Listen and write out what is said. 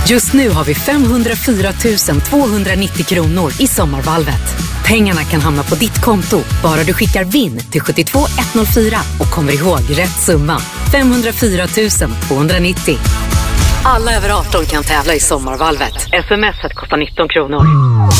Just nu har vi 504 290 kronor i sommarvalvet. Pengarna kan hamna på ditt konto bara du skickar VIN till 72104 och kommer ihåg rätt summa. 504 290. Alla över 18 kan tävla i sommarvalvet. SMS kostar 19 kronor.